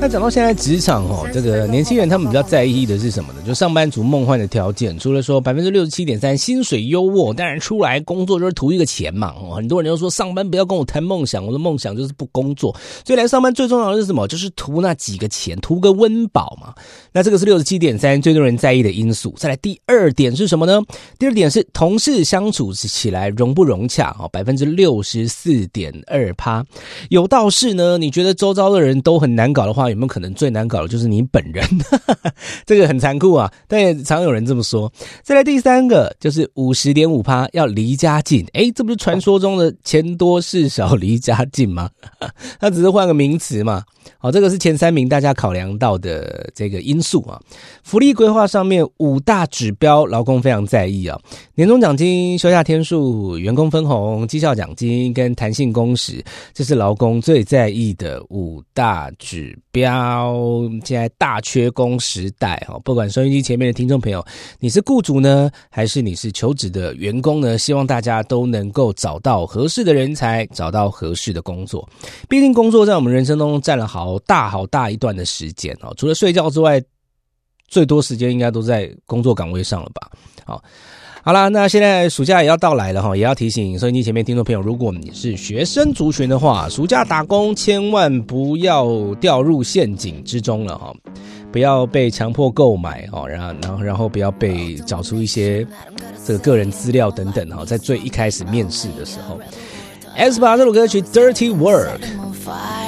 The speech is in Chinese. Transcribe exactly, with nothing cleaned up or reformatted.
那讲到现在职场哦，这个年轻人他们比较在意的是什么呢？就上班族梦幻的条件，除了说 百分之六十七点三 薪水优渥，当然出来工作就是图一个钱嘛。哦，很多人都说上班不要跟我谈梦想，我的梦想就是不工作。所以来上班最重要的是什么？就是图那几个钱，图个温饱嘛。那这个是 六十七点三 最多人在意的因素。再来第二点是什么呢？第二点是同事相处起来融不融洽哦 百分之六十四点二。有道是呢，你觉得周遭的人都很难搞的话，有没有可能最难搞的就是你本人？这个很残酷啊，但也常有人这么说。再来第三个就是 百分之五十点五 要离家近。诶，这不是传说中的钱多事少离家近吗？它只是换个名词嘛。好，这个是前三名大家考量到的这个因素啊。福利规划上面五大指标，劳工非常在意啊。年终奖金、休假天数、员工分红、绩效奖金跟弹性工时，这是劳工最在意的五大指标。现在大缺工时代，不管收音机前面的听众朋友，你是雇主呢，还是你是求职的员工呢？希望大家都能够找到合适的人才，找到合适的工作。毕竟工作在我们人生中占了好大好大一段的时间，除了睡觉之外，最多时间应该都在工作岗位上了吧。好，好啦，那现在暑假也要到来了，也要提醒收音机前面听众朋友，如果你是学生族群的话，暑假打工千万不要掉入陷阱之中了，不要被强迫购买，然后然后不要被找出一些这个个人资料等等，在最一开始面试的时候。aespa 这首歌曲 Dirty Work。